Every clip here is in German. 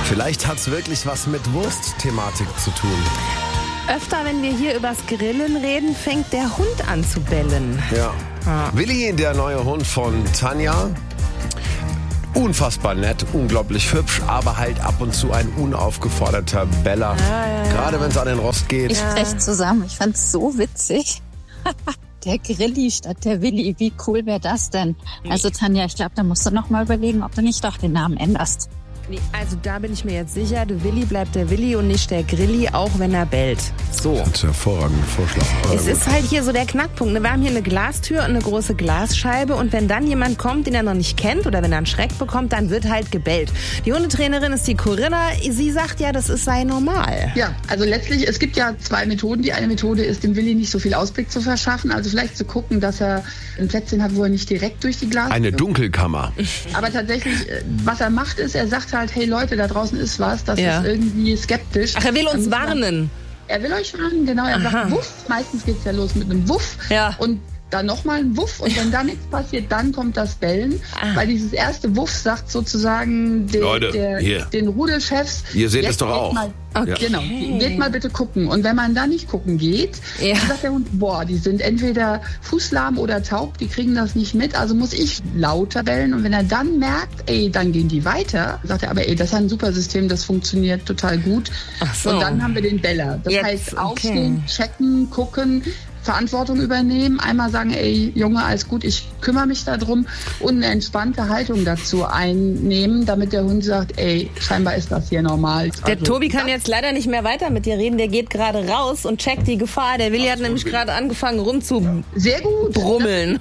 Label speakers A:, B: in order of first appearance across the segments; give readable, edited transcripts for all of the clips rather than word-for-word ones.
A: Vielleicht hat's wirklich was mit Wurst-Thematik zu tun.
B: Öfter, wenn wir hier übers Grillen reden, fängt der Hund an zu bellen.
A: Ja. Willi, der neue Hund von Tanja. Unfassbar nett, unglaublich hübsch, aber halt ab und zu ein unaufgeforderter Beller. Gerade wenn es an den Rost geht.
C: Ich spreche zusammen. Ich fand's so witzig. Der Grilli statt der Willi. Wie cool wäre das denn? Also Tanja, ich glaube, da musst du noch mal überlegen, ob du nicht doch den Namen änderst.
B: Nee, also da bin ich mir jetzt sicher, der Willi bleibt der Willi und nicht der Grilli, auch wenn er bellt. So.
A: Das ist ein hervorragender Vorschlag.
B: Es ist halt hier so der Knackpunkt. Wir haben hier eine Glastür und eine große Glasscheibe und wenn dann jemand kommt, den er noch nicht kennt oder wenn er einen Schreck bekommt, dann wird halt gebellt. Die Hundetrainerin ist die Corinna. Sie sagt ja, das sei normal.
D: Ja, also letztlich, es gibt ja 2 Methoden. Die eine Methode ist, dem Willi nicht so viel Ausblick zu verschaffen. Also vielleicht zu gucken, dass er ein Plätzchen hat, wo er nicht direkt durch die Glastür...
A: Eine Dunkelkammer.
D: Aber tatsächlich, was er macht, ist, er sagt halt, hey Leute, da draußen ist was, das ist irgendwie skeptisch.
B: Ach, er will uns warnen.
D: Er will euch warnen, genau. Er sagt Wuff. Meistens geht's ja los mit einem Wuff.
B: Ja.
D: Und dann nochmal ein Wuff. Und wenn da nichts passiert, dann kommt das Bellen. Weil dieses erste Wuff sagt sozusagen den Rudelchefs.
A: Ihr seht es doch auch.
D: Genau, geht mal bitte gucken. Und wenn man da nicht gucken geht, dann sagt der Hund, boah, die sind entweder fußlahm oder taub, die kriegen das nicht mit, also muss ich lauter bellen. Und wenn er dann merkt, dann gehen die weiter, sagt er, aber das ist ein super System, das funktioniert total gut.
B: Ach so.
D: Und dann haben wir den Beller. Das heißt, aufstehen, checken, gucken, Verantwortung übernehmen, einmal sagen, Junge, alles gut, ich kümmere mich darum und eine entspannte Haltung dazu einnehmen, damit der Hund sagt, scheinbar ist das hier normal.
B: Der Tobi kann jetzt leider nicht mehr weiter mit dir reden, der geht gerade raus und checkt die Gefahr. Der Willi hat nämlich gerade angefangen
D: Sehr gut.
B: Brummeln.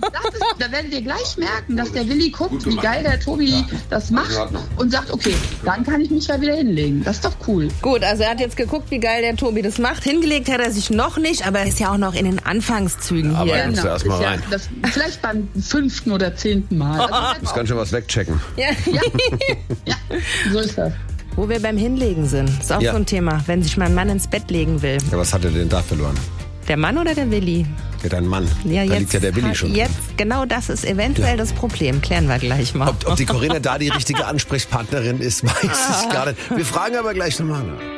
D: Da werdet ihr gleich merken, dass der Willi guckt, wie geil der Tobi das macht und sagt, okay, dann kann ich mich da wieder hinlegen. Das ist doch cool.
B: Gut, also er hat jetzt geguckt, wie geil der Tobi das macht. Hingelegt hat er sich noch nicht, aber er ist ja auch noch in den Anfangszügen hier.
A: Aber musst du erst mal rein.
D: Vielleicht beim 5. oder 10. Mal. Also
A: du musst ganz schön was wegchecken.
D: Ja, so ist das.
B: Wo wir beim Hinlegen sind, ist auch so ein Thema, wenn sich mein Mann ins Bett legen will.
A: Ja, was hat er denn da verloren?
B: Der Mann oder der Willi?
A: Ja, dein Mann. Ja, da liegt ja der Willi schon drin.
B: Jetzt, genau das ist eventuell das Problem. Klären wir gleich mal.
A: Ob die Corinna da die richtige Ansprechpartnerin ist, weiß ich gar nicht. Wir fragen aber gleich nochmal nach.